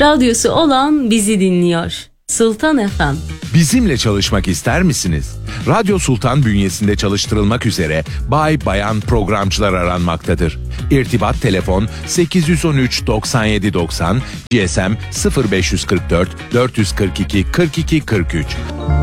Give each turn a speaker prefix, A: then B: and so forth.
A: radyosu olan bizi dinliyor. Sultan FM.
B: Bizimle çalışmak ister misiniz? Radyo Sultan bünyesinde çalıştırılmak üzere bay bayan programcılar aranmaktadır. İrtibat telefon 813 97 90, GSM 0544 442 42 43.